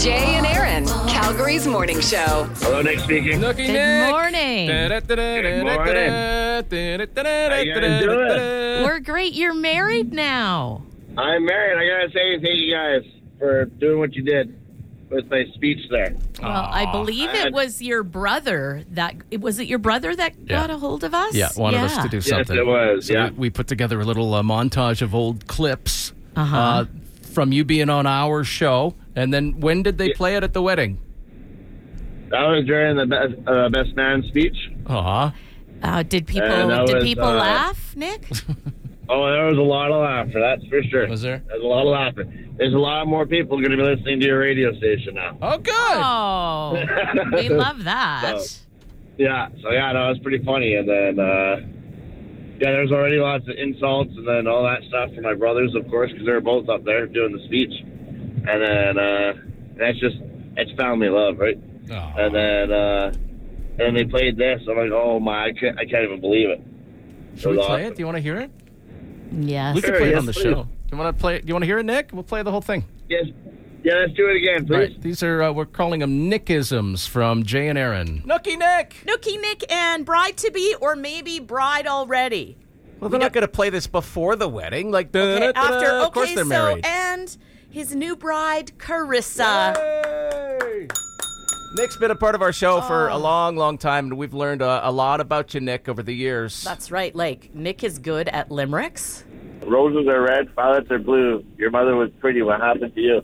Jay and Aaron, Calgary's morning show. Hello, Nick speaking. Good morning. Good morning. How you guys doing? We're great. You're married now. I'm married. I gotta say thank you guys for doing what you did with my speech there. Well, I believe it was your brother that got a hold of us? Yeah, wanted us to do something. Yes, it was. So yeah. we put together a little montage of old clips Uh-huh. from you being on our show. And then when did they play it at the wedding? That was during the best man speech. Did people laugh, Nick? Oh, there was a lot of laughter, that's for sure. Was there? There's a lot of laughter. There's a lot more people going to be listening to your radio station now. Oh, good. Oh, we love that. So it was pretty funny. And then, there's already lots of insults and then all that stuff for my brothers, of course, because they're both up there doing the speech. And then it's family love, right? Oh. And then they played this. I'm like, oh my, I can't even believe it. Should we play it? Do you want to hear it? Yes. We can play it on the please. show. Do you want to play it? Do you want to hear it, Nick? We'll play the whole thing. Yes. Yeah, let's do it again, please. Right. These are, we're calling them Nickisms from Jay and Aaron. Nookie Nick! Nookie Nick and bride-to-be, or maybe bride already. Well, they're not going to play this before the wedding. Like, Okay, after. of course they're married. And his new bride, Carissa. Yay! Nick's been a part of our show for a long, long time, and we've learned a lot about you, Nick, over the years. That's right. Like, Nick is good at limericks. Roses are red, violets are blue. Your mother was pretty. What happened to you?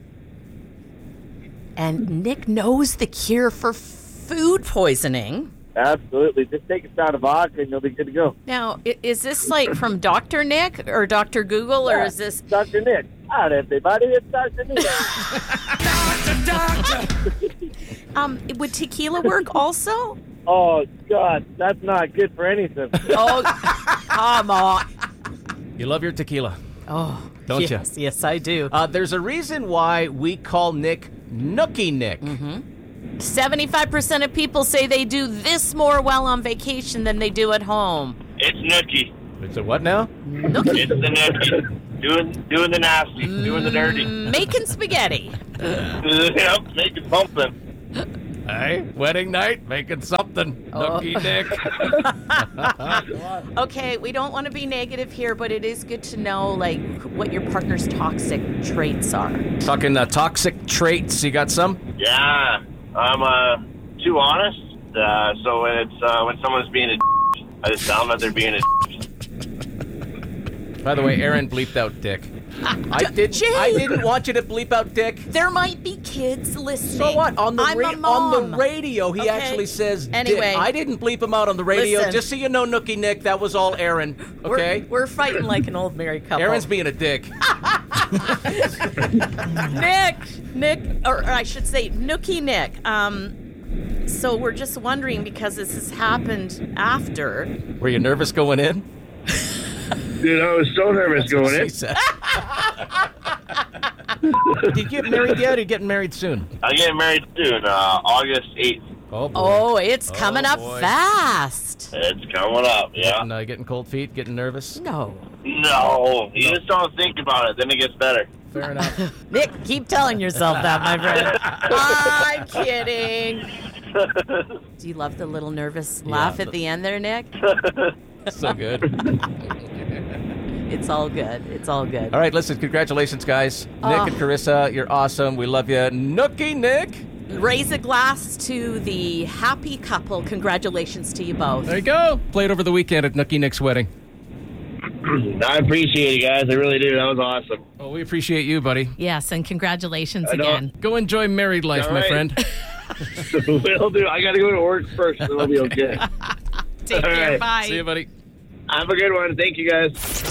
And Nick knows the cure for food poisoning. Absolutely. Just take a shot of vodka and you'll be good to go. Now, is this like from Dr. Nick or Dr. Google, or is this... Dr. Nick. Hi, everybody. It's Dr. Nick. Would tequila work also? Oh, God. That's not good for anything. Oh, come on. You love your tequila. Oh, Don't you? Yes, I do. There's a reason why we call Nick Nookie Nick. 75% of people say they do this more while on vacation than they do at home. It's Nookie. It's a what now? Nookie. It's the Nookie. Doing the nasty. Doing the dirty. Making spaghetti. Yep, making something. Hey, wedding night, making something. Nookie Nick. Okay, we don't want to be negative here, but it is good to know, like, what your partner's toxic traits are. Talking toxic traits. You got some? Yeah, I'm too honest. So when someone's being a I just tell them that they're being a By the way, Aaron bleeped out Dick. I didn't want you to bleep out Dick. There might be kids listening. So what? On the I'm a on the mom. radio, he Okay. actually says Anyway. Dick. I didn't bleep him out on the radio. Listen. Just so you know, Nookie Nick, that was all Aaron. Okay? We're fighting like an old married couple. Aaron's being a dick. Nick, or I should say Nookie Nick. So we're just wondering, because this has happened after. Were you nervous going in? Dude, I was so nervous going She in. said. Did you get married yet, or are you getting married soon? I'm getting married soon, August 8th. Oh, boy. Oh, it's coming up boy. fast. It's coming up, yeah. Getting cold feet, getting nervous? No. No, you just don't think about it, then it gets better. Fair enough. Nick, keep telling yourself that, my friend. I'm kidding. Do you love the little nervous laugh at the end there, Nick? So good. It's all good. It's all good. All right, listen, congratulations, guys. Nick and Carissa, you're awesome. We love you. Nookie Nick. Raise a glass to the happy couple. Congratulations to you both. There you go. Played over the weekend at Nookie Nick's wedding. I appreciate it, guys. I really do. That was awesome. Oh, we appreciate you, buddy. Yes, and congratulations I know. again. Go enjoy married life, All my right. friend. Will do. I got to go to work first, so it'll be okay. Take All care. right. Bye. See you, buddy. Have a good one. Thank you, guys.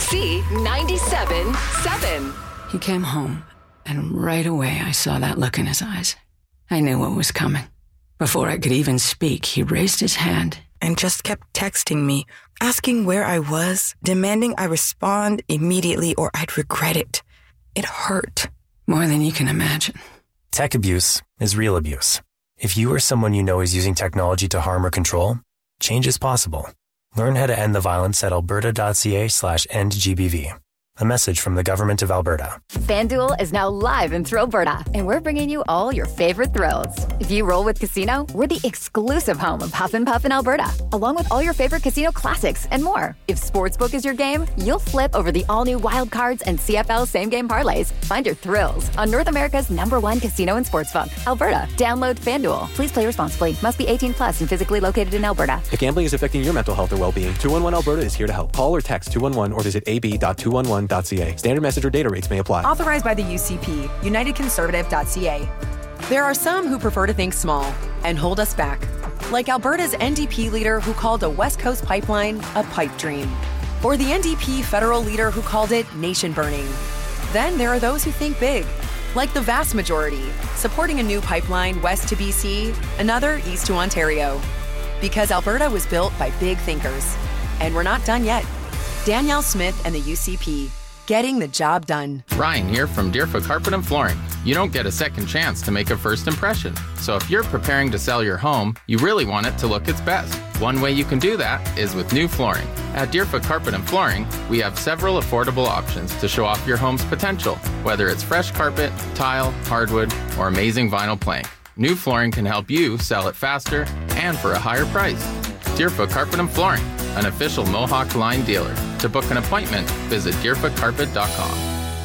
C97.7. He came home, and right away I saw that look in his eyes. I knew what was coming. Before I could even speak, he raised his hand. And just kept texting me, asking where I was, demanding I respond immediately or I'd regret it. It hurt. More than you can imagine. Tech abuse is real abuse. If you or someone you know is using technology to harm or control, change is possible. Learn how to end the violence at alberta.ca/endgbv. A message from the Government of Alberta. FanDuel is now live in Thrillberta, and we're bringing you all your favorite thrills. If you roll with Casino, we're the exclusive home of Huff and Puff in Alberta, along with all your favorite casino classics and more. If Sportsbook is your game, you'll flip over the all-new Wild Cards and CFL same-game parlays. Find your thrills on North America's #1 casino and sportsbook, Alberta. Download FanDuel. Please play responsibly. Must be 18 plus and physically located in Alberta. If gambling is affecting your mental health or well-being, 211 Alberta is here to help. Call or text 211 or visit ab.211.ca. Standard message or data rates may apply. Authorized by the UCP, UnitedConservative.ca. There are some who prefer to think small and hold us back, like Alberta's NDP leader who called a West Coast pipeline a pipe dream, or the NDP federal leader who called it nation burning. Then there are those who think big, like the vast majority, supporting a new pipeline west to BC, another east to Ontario. Because Alberta was built by big thinkers. And we're not done yet. Danielle Smith and the UCP, getting the job done. Ryan here from Deerfoot Carpet and Flooring. You don't get a second chance to make a first impression. So if you're preparing to sell your home, you really want it to look its best. One way you can do that is with new flooring. At Deerfoot Carpet and Flooring, we have several affordable options to show off your home's potential, whether it's fresh carpet, tile, hardwood, or amazing vinyl plank. New flooring can help you sell it faster and for a higher price. Deerfoot Carpet and Flooring, an official Mohawk Line dealer. To book an appointment, visit deerfootcarpet.com.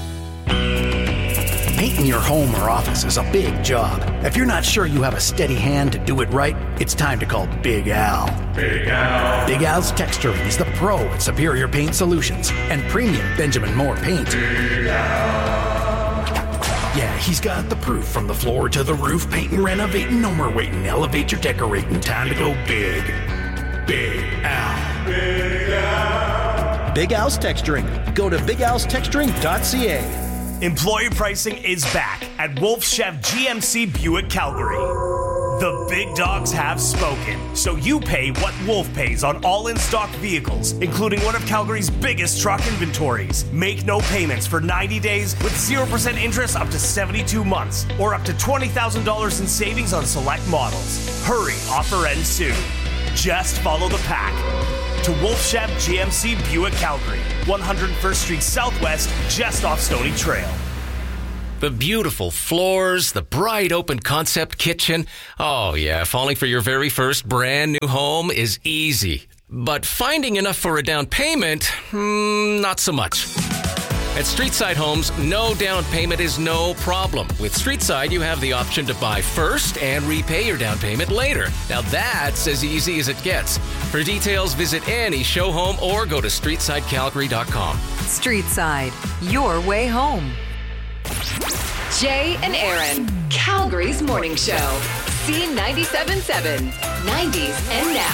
Painting your home or office is a big job. If you're not sure you have a steady hand to do it right, it's time to call Big Al. Big Al. Big Al's Texturing is the pro at superior paint solutions and premium Benjamin Moore paint. Big Al. Yeah, he's got the proof from the floor to the roof. Painting, renovating, no more waiting. Elevate your decorating. Time to go big. Big Al. Big Al. Big Al's Texturing. Go to bigalstexturing.ca. Employee pricing is back at Wolf Chef GMC Buick Calgary. The big dogs have spoken, so you pay what Wolf pays on all in-stock vehicles, including one of Calgary's biggest truck inventories. Make no payments for 90 days with 0% interest up to 72 months, or up to $20,000 in savings on select models. Hurry, offer ends soon. Just follow the pack. To Wolf Chef GMC Buick Calgary, 101st Street Southwest, just off Stony Trail. The beautiful floors, the bright open concept kitchen. Oh yeah, falling for your very first brand new home is easy. But finding enough for a down payment, not so much. At Streetside Homes, no down payment is no problem. With Streetside, you have the option to buy first and repay your down payment later. Now that's as easy as it gets. For details, visit any show home or go to StreetsideCalgary.com. Streetside, your way home. Jay and Aaron, Calgary's morning show. C97.7, 90s and now.